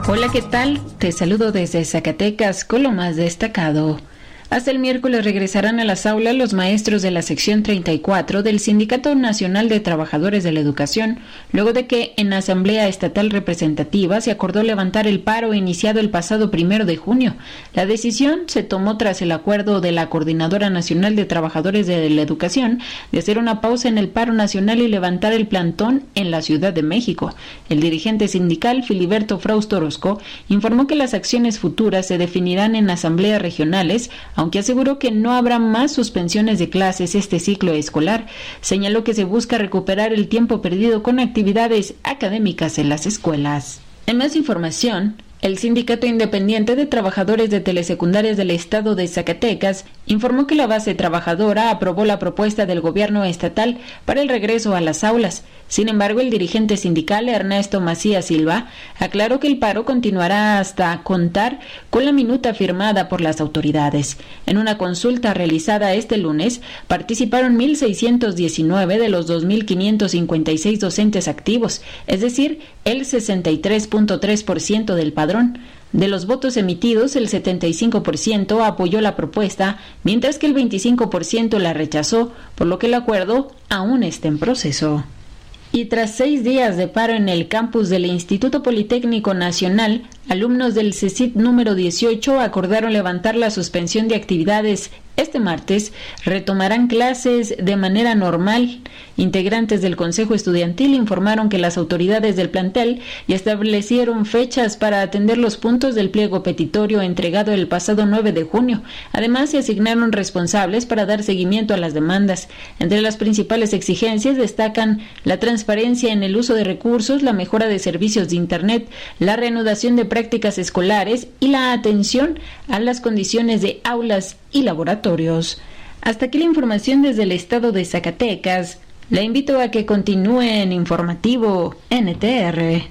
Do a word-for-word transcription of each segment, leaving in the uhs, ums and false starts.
Hola, ¿qué tal? Te saludo desde Zacatecas con lo más destacado. Hasta el miércoles regresarán a las aulas los maestros de la sección treinta y cuatro del Sindicato Nacional de Trabajadores de la Educación, luego de que en Asamblea Estatal Representativa se acordó levantar el paro iniciado el pasado primero de junio. La decisión se tomó tras el acuerdo de la Coordinadora Nacional de Trabajadores de la Educación de hacer una pausa en el paro nacional y levantar el plantón en la Ciudad de México. El dirigente sindical Filiberto Frausto Orozco informó que las acciones futuras se definirán en asambleas regionales, aunque aseguró que no habrá más suspensiones de clases este ciclo escolar. Señaló que se busca recuperar el tiempo perdido con actividades académicas en las escuelas. En más información, el Sindicato Independiente de Trabajadores de Telesecundarias del Estado de Zacatecas informó que la base trabajadora aprobó la propuesta del gobierno estatal para el regreso a las aulas. Sin embargo, el dirigente sindical Ernesto Macías Silva aclaró que el paro continuará hasta contar con la minuta firmada por las autoridades. En una consulta realizada este lunes, participaron mil seiscientos diecinueve de los dos mil quinientos cincuenta y seis docentes activos, es decir, el sesenta y tres punto tres por ciento del padrón. De los votos emitidos, el setenta y cinco por ciento apoyó la propuesta, mientras que el veinticinco por ciento la rechazó, por lo que el acuerdo aún está en proceso. Y tras seis días de paro en el campus del Instituto Politécnico Nacional, alumnos del CECIT número dieciocho acordaron levantar la suspensión de actividades. Este martes retomarán clases de manera normal. Integrantes del Consejo Estudiantil informaron que las autoridades del plantel ya establecieron fechas para atender los puntos del pliego petitorio entregado el pasado nueve de junio. Además, se asignaron responsables para dar seguimiento a las demandas. Entre las principales exigencias destacan la transparencia en el uso de recursos, la mejora de servicios de Internet, la reanudación de prácticas escolares y la atención a las condiciones de aulas y laboratorios. Hasta aquí la información desde el estado de Zacatecas. La invito a que continúe en Informativo N T R.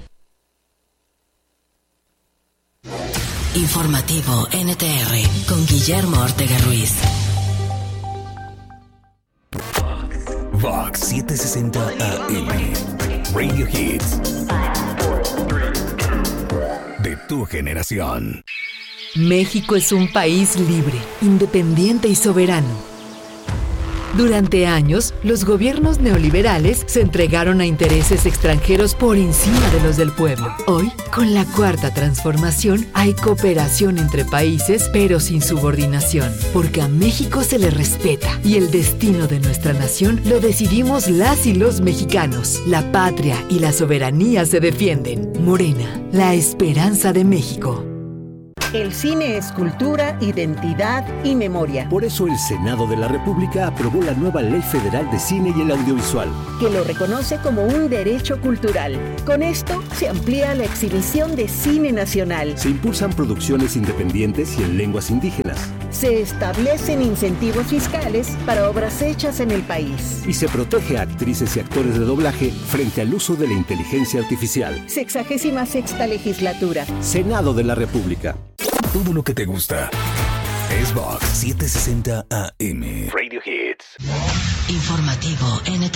Informativo N T R con Guillermo Ortega Ruiz. Vox setecientos sesenta A M Radio Hits de tu generación. México es un país libre, independiente y soberano. Durante años, los gobiernos neoliberales se entregaron a intereses extranjeros por encima de los del pueblo. Hoy, con la Cuarta Transformación, hay cooperación entre países, pero sin subordinación, porque a México se le respeta y el destino de nuestra nación lo decidimos las y los mexicanos. La patria y la soberanía se defienden. Morena, la esperanza de México. El cine es cultura, identidad y memoria. Por eso el Senado de la República aprobó la nueva Ley Federal de Cine y el Audiovisual, que lo reconoce como un derecho cultural. Con esto se amplía la exhibición de cine nacional. Se impulsan producciones independientes y en lenguas indígenas. Se establecen incentivos fiscales para obras hechas en el país. Y se protege a actrices y actores de doblaje frente al uso de la inteligencia artificial. Sexagésima sexta legislatura. Senado de la República. Todo lo que te gusta es Vox setecientos sesenta A M Radio Hits. Informativo N T R.